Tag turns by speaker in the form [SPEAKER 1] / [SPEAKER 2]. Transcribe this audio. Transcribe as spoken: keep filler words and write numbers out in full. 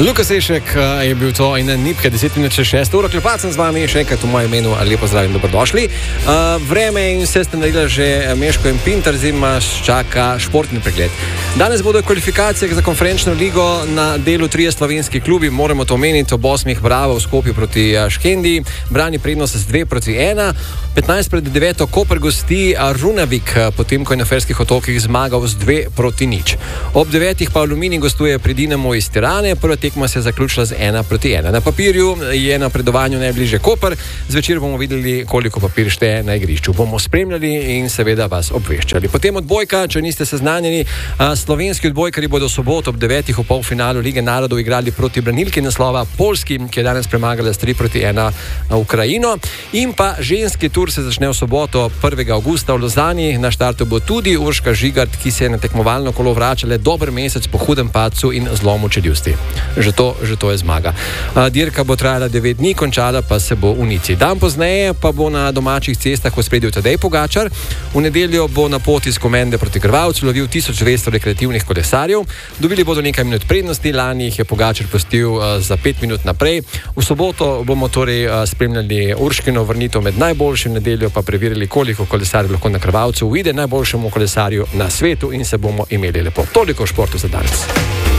[SPEAKER 1] Luka Sešek je bil to in Nipke deset minut še šest uro. Klepacem z vami, še enkrat v mojem imenu, lepo zdrav in dobrodošli. Uh, vreme in vse ste naredili že Meško in Pintar, zima čaka športni pregled. Danes bodo kvalifikacije za konferenčno ligo na delu trije slovenski klubi, moramo to omeniti, ob osmih Bravo v Skopju proti Škendi, brani prednost z dve proti ena, petnajst pred deveto Koper gosti Runavik, potem ko je na Ferskih otokih zmagal z dve proti nič. Ob devetih pa Aluminij gostuje pri Dinamo iz Tirane, prva tekma se je zaključila z ena proti ena. Na papirju je na predovanju najbližje Koper, zvečer bomo videli, koliko papir šteje na igrišču. Bomo spremljali in seveda vas obveščali. Potem odbojka, če niste seznanjeni, slovenski odbojkari bodo v soboto ob devetih v polfinalu Lige narodov igrali proti branilki naslova Poljski, ki je danes premagala s tri proti ena Ukrajino. In pa ženski tur se začne v soboto prvega avgusta v Lozani. Na štartu bo tudi Urška Žigart, ki se je na tekmovalno kolo vračala dober mesec po hudem padcu in zlomu čeljusti. Že to, že to je zmaga. Dirka bo trajala devet dni, končala pa se bo v Nici. Dan pozneje pa bo na domačih cestah v ospredju Tadej Pogačar. V nedeljo bo na poti iz Komende proti Krvavcu lovil tisoč dvesto rekreativnih kolesarjev. Dobili bodo nekaj minut prednosti, lani jih je Pogačar pustil za pet minut naprej. V soboto bomo torej spremljali Urškino vrnitev med najboljšim, nedeljo pa preverili, koliko kolesarjev lahko na Krvavcu uide najboljšemu kolesarju na svetu in se bomo imeli lepo. Toliko o športu za danes.